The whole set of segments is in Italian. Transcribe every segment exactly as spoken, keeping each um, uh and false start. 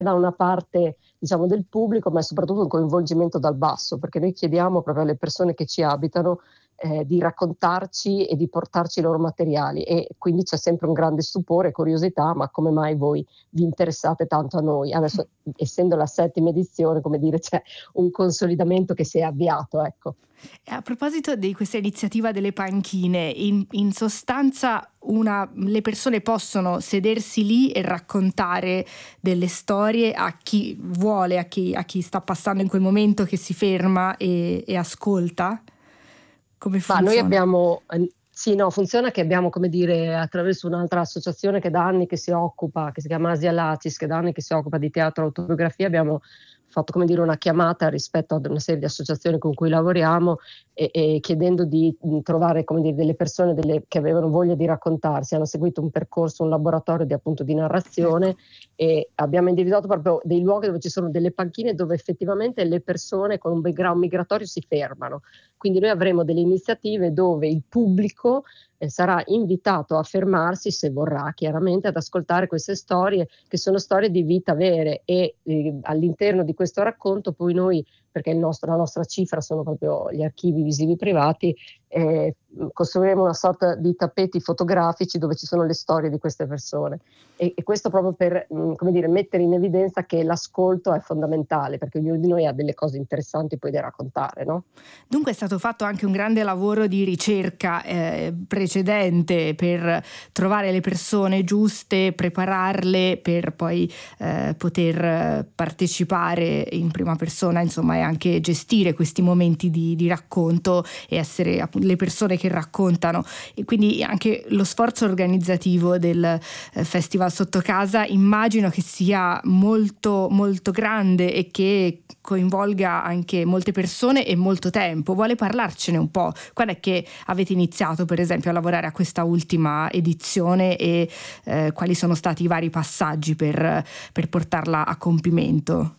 da una parte, diciamo, del pubblico, ma è soprattutto un coinvolgimento dal basso, perché noi chiediamo proprio alle persone che ci abitano eh, di raccontarci e di portarci i loro materiali, e quindi c'è sempre un grande stupore e curiosità: ma come mai voi vi interessate tanto a noi? Adesso, essendo la settima edizione, come dire, c'è un consolidamento che si è avviato, ecco. E a proposito di questa iniziativa delle panchine, in, in sostanza una, le persone possono sedersi lì e raccontare delle storie a chi vuole, a chi, a chi sta passando in quel momento, che si ferma e, e ascolta? Come Ma noi funziona? abbiamo, eh, sì, no, funziona che abbiamo, come dire, attraverso un'altra associazione che da anni che si occupa, che si chiama Asia Lacis, che da anni che si occupa di teatro e autobiografia, abbiamo fatto, come dire, una chiamata rispetto ad una serie di associazioni con cui lavoriamo, e, e chiedendo di mh, trovare, come dire, delle persone delle, che avevano voglia di raccontarsi. Hanno seguito un percorso, un laboratorio di, appunto, di Ecco. narrazione, e abbiamo individuato proprio dei luoghi dove ci sono delle panchine dove effettivamente le persone con un background migratorio si fermano. Quindi noi avremo delle iniziative dove il pubblico eh, sarà invitato a fermarsi, se vorrà, chiaramente, ad ascoltare queste storie, che sono storie di vita vere, e eh, all'interno di questo racconto poi noi, perché il nostro, la nostra cifra sono proprio gli archivi visivi privati, eh, costruiremo una sorta di tappeti fotografici dove ci sono le storie di queste persone, e, e questo proprio per mh, come dire, mettere in evidenza che l'ascolto è fondamentale, perché ognuno di noi ha delle cose interessanti poi da raccontare, no? Dunque è stato fatto anche un grande lavoro di ricerca eh, precedente per trovare le persone giuste, prepararle per poi eh, poter partecipare in prima persona, insomma, e anche gestire questi momenti di, di racconto e essere appunto le persone che raccontano. E quindi anche lo sforzo organizzativo del eh, Festival Sottocasa immagino che sia molto molto grande e che coinvolga anche molte persone e molto tempo. Vuole parlarcene un po'? Quando è che avete iniziato, per esempio, a lavorare a questa ultima edizione, e eh, quali sono stati i vari passaggi per, per portarla a compimento?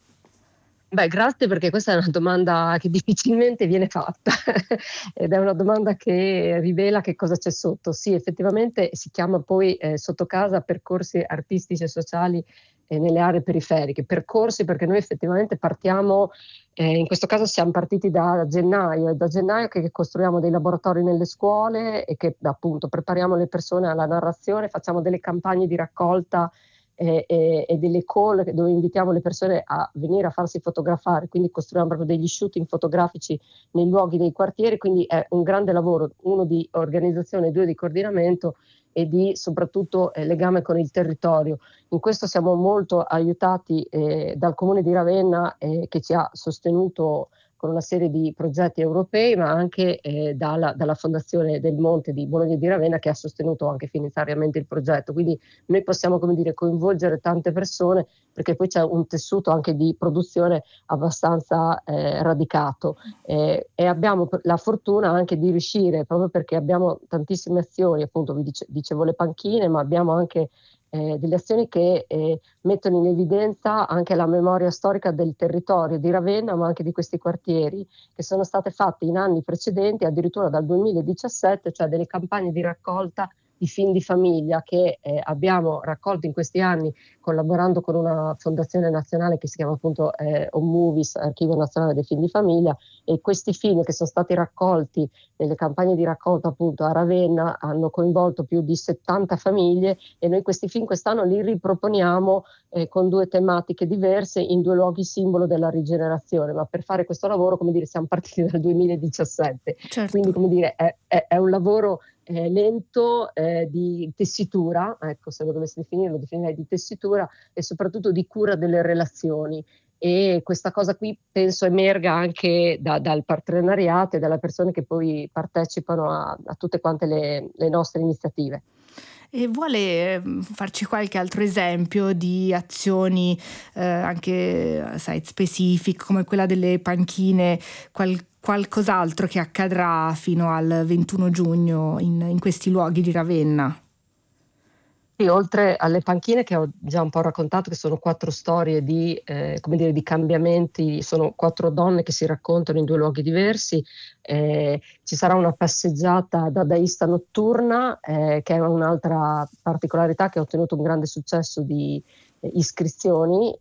Beh, grazie, perché questa è una domanda che difficilmente viene fatta ed è una domanda che rivela che cosa c'è sotto. Sì, effettivamente si chiama poi eh, Sottocasa percorsi artistici e sociali eh, nelle aree periferiche. Percorsi perché noi effettivamente partiamo, eh, in questo caso siamo partiti da gennaio, è da gennaio che costruiamo dei laboratori nelle scuole e che appunto prepariamo le persone alla narrazione, facciamo delle campagne di raccolta e, e, e delle call dove invitiamo le persone a venire a farsi fotografare, quindi costruiamo proprio degli shooting fotografici nei luoghi dei quartieri, quindi è un grande lavoro, uno di organizzazione, due di coordinamento e di soprattutto eh, legame con il territorio. In questo siamo molto aiutati eh, dal Comune di Ravenna, eh, che ci ha sostenuto con una serie di progetti europei, ma anche eh, dalla, dalla Fondazione del Monte di Bologna e di Ravenna, che ha sostenuto anche finanziariamente il progetto. Quindi noi possiamo, come dire, coinvolgere tante persone, perché poi c'è un tessuto anche di produzione abbastanza eh, radicato, eh, e abbiamo la fortuna anche di riuscire, proprio perché abbiamo tantissime azioni, appunto vi dice, dicevo le panchine, ma abbiamo anche eh, delle azioni che eh, mettono in evidenza anche la memoria storica del territorio di Ravenna, ma anche di questi quartieri, che sono state fatte in anni precedenti, addirittura dal duemiladiciassette, cioè delle campagne di raccolta di film di famiglia che eh, abbiamo raccolto in questi anni, collaborando con una fondazione nazionale che si chiama appunto eh, On Movies, Archivio Nazionale dei Film di Famiglia, e questi film che sono stati raccolti nelle campagne di raccolta appunto a Ravenna hanno coinvolto più di settanta famiglie, e noi questi film quest'anno li riproponiamo eh, con due tematiche diverse in due luoghi simbolo della rigenerazione. Ma per fare questo lavoro, come dire, siamo partiti dal duemiladiciassette, Certo. quindi come dire è, è, è un lavoro eh, lento, eh, di tessitura, ecco, se lo dovessi definire, lo definirei di tessitura, e soprattutto di cura delle relazioni. E questa cosa qui penso emerga anche da, dal partenariato e dalle persone che poi partecipano a, a tutte quante le, le nostre iniziative. E vuole ehm, farci qualche altro esempio di azioni eh, anche site specific, come quella delle panchine, qual- qualcos'altro che accadrà fino al ventuno giugno in, in questi luoghi di Ravenna? Sì, oltre alle panchine che ho già un po' raccontato, che sono quattro storie di, eh, come dire, di cambiamenti, sono quattro donne che si raccontano in due luoghi diversi, eh, ci sarà una passeggiata dadaista notturna, eh, che è un'altra particolarità che ha ottenuto un grande successo di, iscrizioni